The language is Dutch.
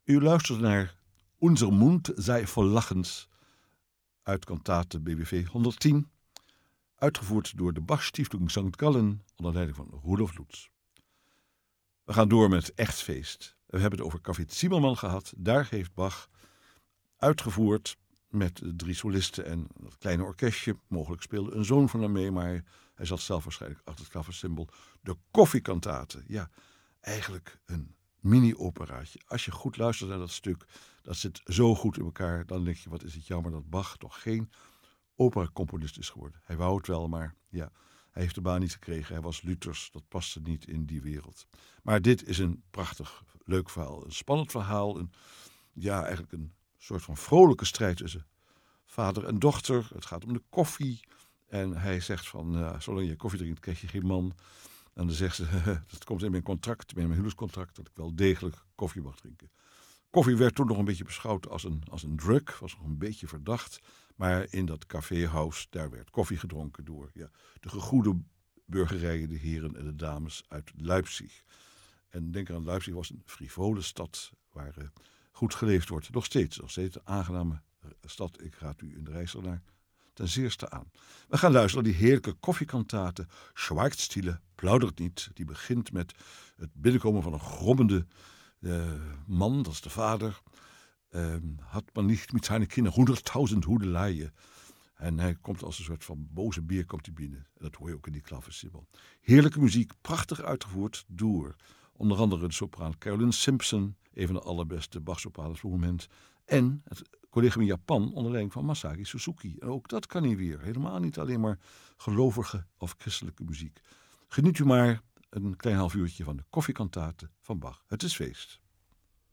U luistert naar Unser Mund sei voll Lachens uit kantate BWV 110, uitgevoerd door de Bach-Stiftung St. Gallen onder leiding van Rudolf Lutz. We gaan door met Echt Feest. We hebben het over Café Zimmermann gehad. Daar heeft Bach uitgevoerd met 3 solisten en dat kleine orkestje. Mogelijk speelde een zoon van hem mee, maar hij zat zelf waarschijnlijk achter het klaversymbol. De koffiekantate. Ja, eigenlijk een mini-operaatje. Als je goed luistert naar dat stuk, dat zit zo goed in elkaar. Dan denk je, wat is het jammer dat Bach toch geen operacomponist is geworden. Hij wou het wel, maar ja, hij heeft de baan niet gekregen. Hij was Luthers, dat paste niet in die wereld. Maar dit is een prachtig, leuk verhaal. Een spannend verhaal. Eigenlijk een soort van vrolijke strijd tussen vader en dochter. Het gaat om de koffie. En hij zegt van, zolang je koffie drinkt, krijg je geen man. En dan zegt ze, dat komt in mijn contract, in mijn huwelijkscontract, dat ik wel degelijk koffie mag drinken. Koffie werd toen nog een beetje beschouwd als een drug, was nog een beetje verdacht. Maar in dat caféhuis, daar werd koffie gedronken door de gegoede burgerijen, de heren en de dames uit Leipzig. En denk aan, Leipzig was een frivole stad waar goed geleefd wordt. Nog steeds een aangename stad. Ik raad u in de reis ernaar ten zeerste aan. We gaan luisteren naar die heerlijke koffiekantate Schweigstille, plaudert niet. Die begint met het binnenkomen van een grommende man, dat is de vader. Had man niet met zijn kinderen 100.000 hoedeleien. En hij komt als een soort van boze beer komt hij binnen. En dat hoor je ook in die klaversymbol. Heerlijke muziek, prachtig uitgevoerd door onder andere de sopraan Carolyn Simpson, een van de allerbeste Bach-sopranen van het moment. En het collega in Japan onder leiding van Masaki Suzuki. En ook dat kan hij weer. Helemaal niet alleen maar gelovige of christelijke muziek. Geniet u maar een klein half uurtje van de koffiekantate van Bach. Het is feest.